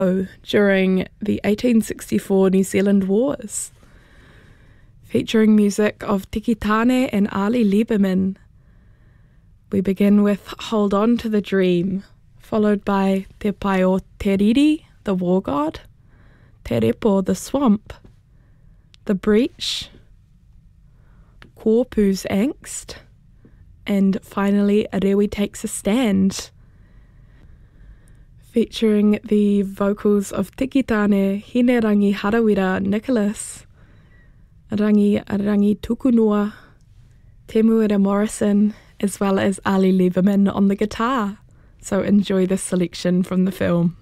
during the 1864 New Zealand Wars, featuring music of Tiki Tane and Ali Lieberman. We begin with Hold On to the Dream, followed by Te Pai o Te Riri, the War God, Te Repo, the Swamp, The Breach, Kōpu's Angst, and finally Rewi Takes a Stand, featuring the vocals of Tiki Tane, Hinerangi Harawira Nicholas, Rangi Tukunua, Temuera Morrison, as well as Ali Lieberman on the guitar. So enjoy this selection from the film.